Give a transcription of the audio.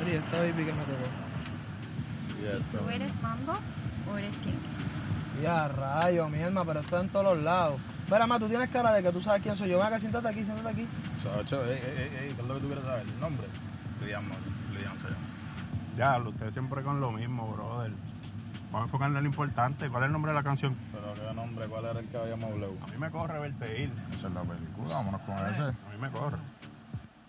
Pero ¿y esta baby que me tocó? ¿Tú eres Mambo o eres King? Ya, rayo, mi alma, pero está en todos los lados. Espera, ma, tú tienes cara de que tú sabes quién soy yo. Ven acá, siéntate aquí, siéntate aquí. Chacho, ¿qué es lo que tú quieres saber? ¿El nombre? Liam se llama. Ya, ustedes siempre con lo mismo, brother. Vamos a enfocarnos en lo importante. ¿Cuál es el nombre de la canción? Pero qué nombre, ¿cuál era el que habíamos hablado? A mí me corre verte ir. Esa es la película, vámonos con ese. A mí me corre.